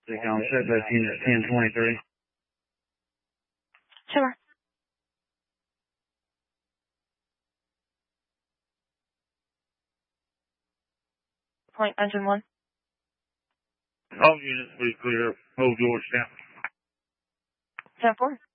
Set that unit at 1023. Sure. Point engine 1. All units, be clear. Hold Georgetown. 10-4.